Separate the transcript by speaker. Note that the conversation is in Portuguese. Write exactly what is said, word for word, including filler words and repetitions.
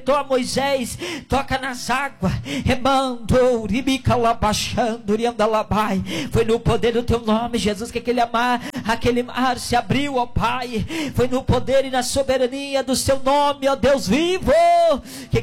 Speaker 1: libertou a Moisés, toca nas águas, remando, ribicalabachando, riandalabai. Foi no poder do teu nome, Jesus, que aquele mar, aquele mar se abriu, ó Pai. Foi no poder e na soberania do seu nome, ó Deus vivo, que